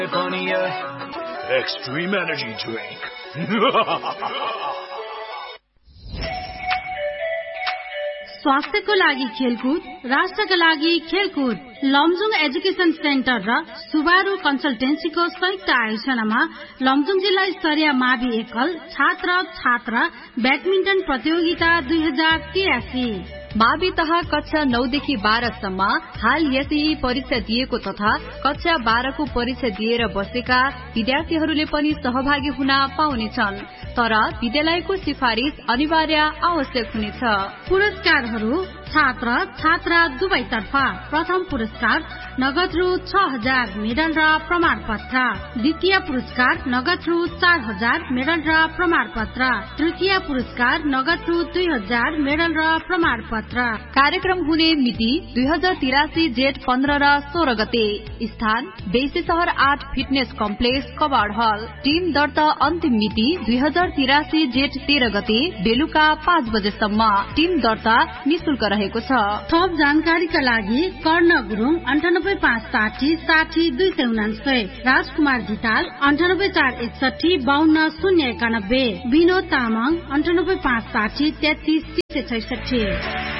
Extreme energy drink. स्वास्थ्यको लागि खेलकुद, राष्ट्रका लागि खेलकुद। लमजुङ एजुकेसन सेन्टर र सुबारु कन्सल्टेन्सीको संयुक्त आयोजनामा लमजुङ जिल्ला स्तरीय मावि एकल छात्र ब्याडमिन्टन प्रतियोगिता 2083 मावि तह कक्षा 9 देखि 12 सम्म हाल एसई परीक्षा दिएको तथा कक्षा 12 को परीक्षा दिएर बसेका विद्यार्थीहरूले पनि सहभागी हुन पाउनेछन्, तर विद्यालयको सिफारिस अनिवार्य आवश्यक हुनेछ। पुरस्कारहरू छात्र दुवैतर्फ। प्रथम पुरस्कार नगद रु 6000 मेडल र प्रमाण पत्र, द्वितीय पुरस्कार नगद रु 4000 मेडल र प्रमाण पत्र, तृतीय पुरस्कार नगद रु 2000 मेडल र प्रमाण पत्र। कार्यक्रम हुने मिति 2083 जेठ 15 र 16 गते। स्थान बेसी शहर 8 फिटनेस कम्प्लेक्स कबाड हल। टिम दर्ता अन्तिम मिति 2083 जेठ 13 गते बेलुका 5 बजेसम्म। टिम दर्ता निशुल्क रहेको छ। थप जानकारीका लागि कर्ण गुरुङ 98560 60299, राजकुमार धिताल 98461 52091, विनोद तामाङ 98560 33 366।